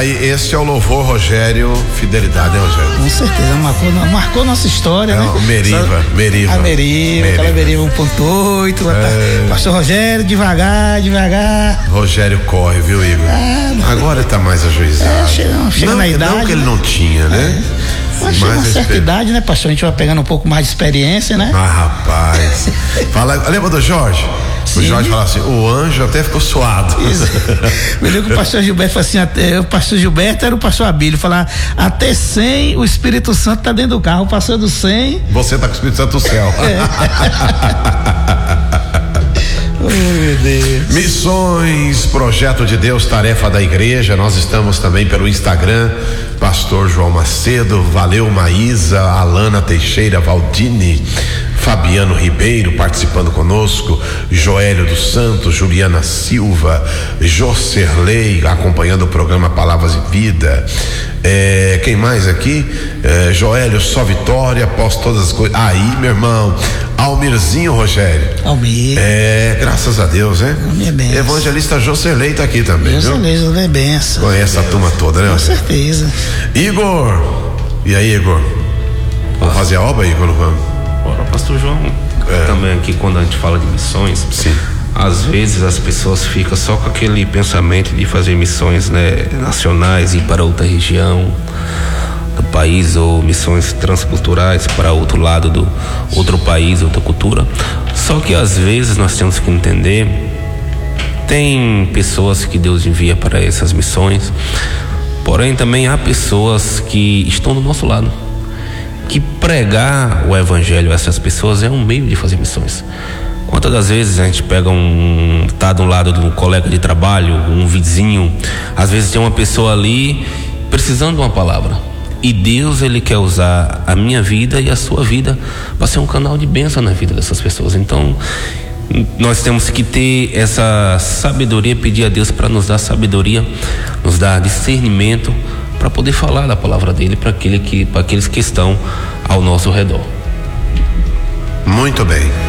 Aí esse é o louvor, Rogério, fidelidade, né, Rogério? Com certeza, marcou nossa história, né? Meriva. A Meriva, aquela Meriva 1.8, Pastor Rogério, devagar. Rogério corre, viu, Igor? Agora tá mais ajuizado. Chega na idade. Não que ele não tinha, né? Mas chega uma certa idade, né, pastor? A gente vai pegando um pouco mais de experiência, né? Rapaz. Lembra do Jorge? Sim. O Jorge fala assim, o anjo até ficou suado. Me lembro que o pastor Gilberto falou assim, o pastor Gilberto era o pastor Abílio, falar, até 100 o Espírito Santo tá dentro do carro, passando 100. Você tá com o Espírito Santo no céu. Oh, meu Deus. Missões, projeto de Deus, tarefa da igreja. Nós estamos também pelo Instagram, Pastor João Macedo, valeu Maísa, Alana Teixeira, Valdine, Fabiano Ribeiro participando conosco, Joélio dos Santos, Juliana Silva, Jocerley acompanhando o programa Palavras e Vida. Quem mais aqui? Joélio, só vitória, após todas as coisas. Aí, meu irmão, Almirzinho, Rogério. Almir. Graças a Deus, né? Evangelista Jocerley tá aqui também. Jocerley é benção. Conhece a turma toda, né? Com certeza. Igor. E aí, Igor? Vamos fazer a obra, Igor? Vamos. Ora, pastor João, também aqui quando a gente fala de missões, sim, às vezes as pessoas ficam só com aquele pensamento de fazer missões, né, nacionais, ir para outra região do país, ou missões transculturais para outro lado do outro país, outra cultura. Só que às vezes nós temos que entender, tem pessoas que Deus envia para essas missões, porém também há pessoas que estão do nosso lado, que pregar o evangelho a essas pessoas é um meio de fazer missões. Quantas das vezes a gente pega tá do lado de um colega de trabalho, um vizinho, às vezes tem uma pessoa ali precisando de uma palavra, e Deus, ele quer usar a minha vida e a sua vida para ser um canal de bênção na vida dessas pessoas. Então nós temos que ter essa sabedoria, pedir a Deus para nos dar sabedoria, nos dar discernimento para poder falar da palavra dele para aqueles que estão ao nosso redor. Muito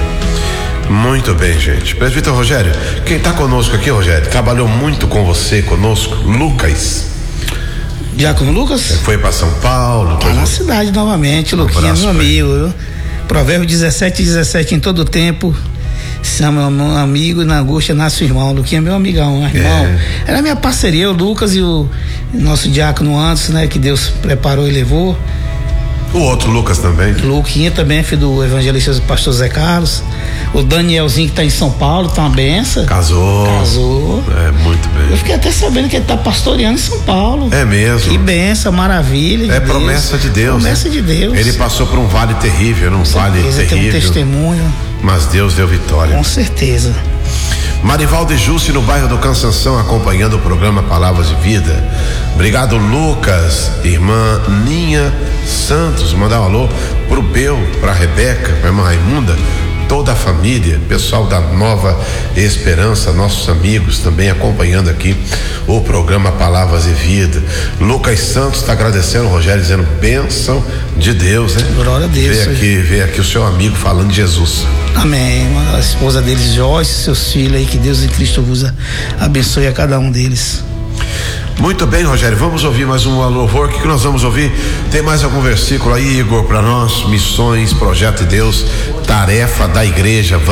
bem, gente. Presbítero Rogério, quem está conosco aqui, Rogério, trabalhou muito com você, conosco, Lucas. Diácono Lucas? Foi para São Paulo. Tá na cidade novamente, Luquinha, meu amigo, viu? Provérbios 17, em todo tempo se ama um amigo e na angústia nasce o irmão. Luquinha é meu amigão, irmão. Era minha parceria, o Lucas e o nosso diácono Anderson, né? Que Deus preparou e levou. O outro Lucas também. Luquinha também, filho do evangelista do pastor Zé Carlos. O Danielzinho que tá em São Paulo, tá uma benção. Casou. Muito bem. Eu fiquei até sabendo que ele tá pastoreando em São Paulo. É mesmo. Que benção, maravilha. Promessa de Deus. Promessa de Deus. Ele passou por um vale terrível, terrível. Tem um testemunho. Mas Deus deu vitória. Com certeza. Marivaldo e Jussi no bairro do Cansanção acompanhando o programa Palavras de Vida. Obrigado, Lucas, irmã Ninha Santos, mandar um alô pro Bel, pra Rebeca, pra irmã Raimunda, toda a família, pessoal da Nova Esperança, nossos amigos também acompanhando aqui o programa Palavras de Vida. Lucas Santos está agradecendo o Rogério, dizendo bênção de Deus, né? Glória a Deus. Vê aqui o seu amigo falando de Jesus. Amém. A esposa deles, Joyce, seus filhos aí, que Deus em Cristo vos abençoe a cada um deles. Muito bem, Rogério, vamos ouvir mais um louvor. O que nós vamos ouvir? Tem mais algum versículo aí, Igor, para nós? Missões, projeto de Deus, tarefa da igreja.